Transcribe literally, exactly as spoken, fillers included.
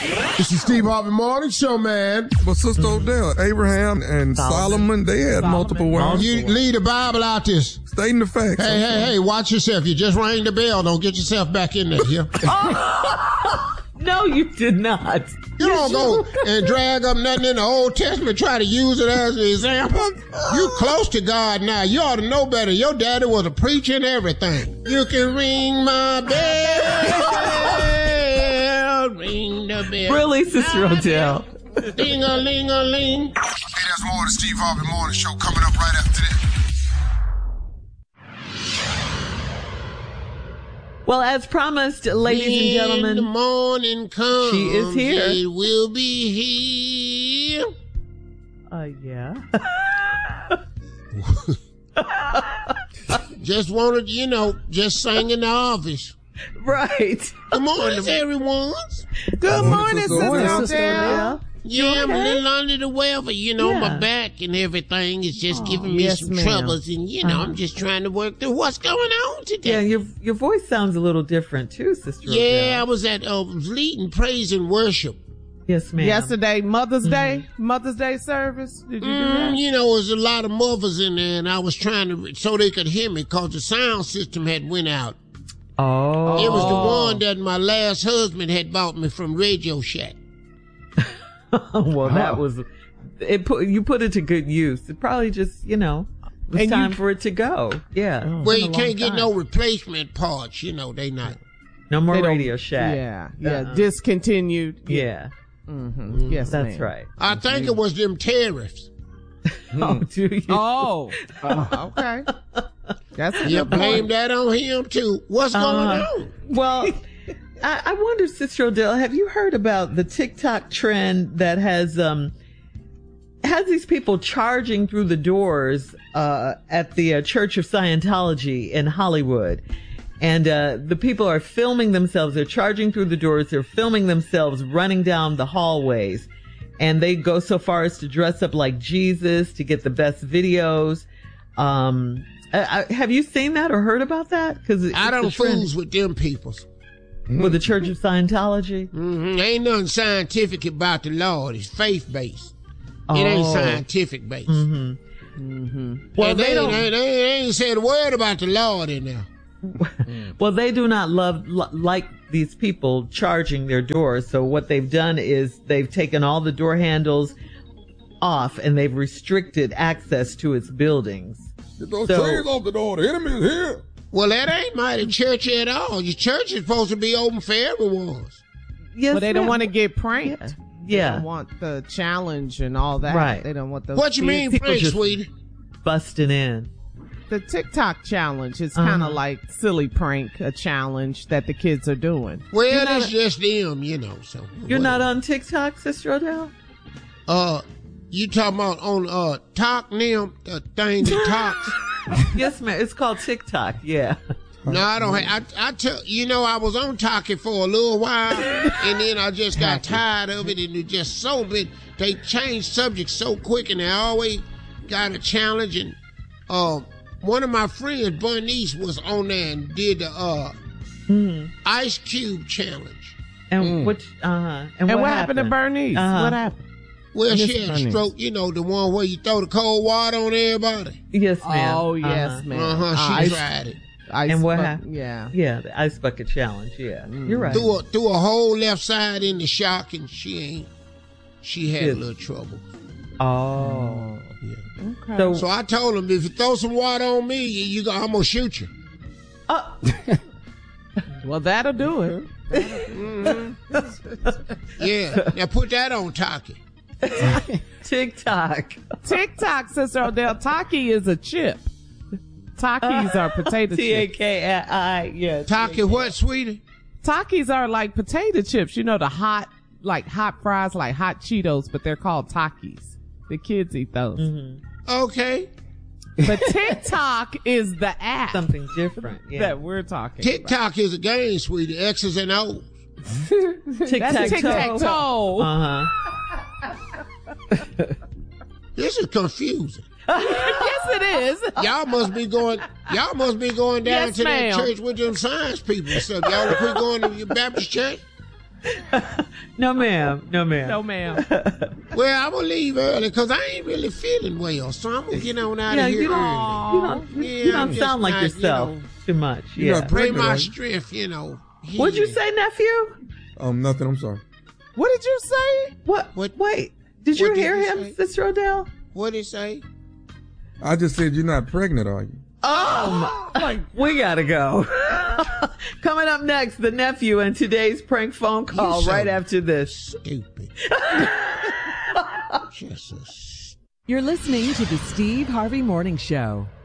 It's the Steve Harvey Morning Show, man. But Sister Odell, Abraham and Solomon, Solomon they had Solomon. multiple wives. You leave the Bible out this. Stating the facts. Hey, hey, hey, watch yourself. You just rang the bell. Don't get yourself back in there, here. Oh. No, you did not. You don't go and drag up nothing in the Old Testament, try to use it as an example. You close to God now. You ought to know better. Your daddy was a preacher and everything. You can ring my bell, ring the bell. Really, Sister Odell? Ding-a-ling-a-ling. Hey, there's more of the Steve Harvey Morning Show coming up right after this. Well, as promised, ladies when and gentlemen, the morning comes, she is here. It will be here. Uh, yeah. Just wanted, you know, just sang in the office. Right. Good morning, everyone. Good morning, Sister Odell. Yeah, I'm okay? a little under the weather, you know, Yeah. my back and everything is just Oh, giving me yes, some ma'am. troubles, and you know, Uh-huh. I'm just trying to work through what's going on today. Yeah, your your voice sounds a little different too, Sister Odell. Yeah, I was at uh, leading praise and worship. Yes, ma'am. Yesterday, Mother's Day, Mother's Day service. Did you do Mm, that? you know, there's a lot of mothers in there, and I was trying to so they could hear me because the sound system had went out. Oh. It was the one that my last husband had bought me from Radio Shack. Well, that Oh. was it. Put you put it to good use. It probably just you know it was And you- time for it to go. Yeah. It's Well, been you a can't long get time. no replacement parts. You know, they not. no more They don't- Radio Shack. Yeah, yeah, Uh-uh. discontinued. Yeah. Mm-hmm. Yes, That's ma'am. right. I think it was them tariffs. Oh, do you? Oh, okay. That's a You good blame point. that on him too. What's going Uh, on? Well, I, I wonder, Sister Odell, have you heard about the TikTok trend that has um has these people charging through the doors uh, at the uh, Church of Scientology in Hollywood? And uh, the people are filming themselves. They're charging through the doors. They're filming themselves running down the hallways. And they go so far as to dress up like Jesus to get the best videos. Um, I, I, have you seen that or heard about that? Because I don't fools with them peoples. With the Church of Scientology? Mm-hmm. Ain't nothing scientific about the Lord. It's faith based. Oh. It ain't scientific based. Mm-hmm. Mm-hmm. Well, and they, they, don't. they, they, they ain't said a word about the Lord in there. Well, they do not love li- like these people charging their doors. So what they've done is they've taken all the door handles off and they've restricted access to its buildings. Get those So- chains off the door. The enemy is here. Well, that ain't mighty church at all. Your church is supposed to be open for everyone. Yes, Well, they don't ma'am. want to get pranked. Yeah. They Yeah. don't want the challenge and all that. Right. They don't want those. What you mean, people Frank, just- sweetie? Busting in. The TikTok challenge is kind of Uh-huh. like silly prank, a challenge that the kids are doing. Well, You're it's not- just them, you know. So You're not whatever. on TikTok, Sister Odell? Uh, you talking about on uh talk them the thing that talks? Yes, ma'am. It's called TikTok. Yeah. No, I don't. Ha- I I tell you know I was on Talkie for a little while, and then I just got tired of it, and it just so big. They changed subjects so quick, and they always got a challenge. And um, one of my friends, Bernice, was on there and did the uh Mm. Ice Cube challenge. And what? Uh huh. And, And what, happened to Bernice? Uh-huh. What happened? Well, Miss she had a Bernice. stroke. You know, the one where you throw the cold water on everybody. Yes, ma'am. Oh yes, Uh-huh. man. Uh huh. She Ice- tried it. ice And what buck- happened? Yeah. Yeah, the ice bucket challenge. Yeah, you're right. Threw a threw a whole left side in the shock, and she ain't. She had Yes. a little trouble. Oh. Yeah. Okay. So, So I told him, if you throw some water on me, you, you go, I'm gonna shoot you. uh, well, that'll do it. Yeah. Now put that on Talkie. TikTok. TikTok, Sister Odell. Taki is a chip. Takis are potato T A chips. K I. Yes. Talkie what, sweetie? Takis are like potato chips. You know, the hot, like hot fries, like hot Cheetos, but they're called Takis. The kids eat those. Mm-hmm. Okay. But TikTok is the app Something different. Yeah. that we're talking TikTok is a game, sweetie. X's and O's. about. That's tic-tac-toe. Uh huh. This is confusing. Yes, it is. Y'all must be going. Y'all must be going down Yes, to ma'am. that church with them science people and stuff. Y'all quit going to your Baptist church. No, ma'am. No, ma'am. No, ma'am. Well, I'm going to leave early because I ain't really feeling well, so I'm going to get on out Yeah, of here you don't, early. you don't, Yeah, you don't I'm just sound like not, yourself you know, too much. You're Yeah. not Pray pregnant, my are you? strength, you know. What'd you healing. say, nephew? Um, nothing. I'm sorry. What did you say? What? What- Wait. Did you what did hear you him, say? Sister Odell? What'd he say? I just said you're not pregnant, are you? Oh, my. We gotta go. Coming up next, the nephew and today's prank phone call so right after this. Stupid. Just a You're listening to the Steve Harvey Morning Show.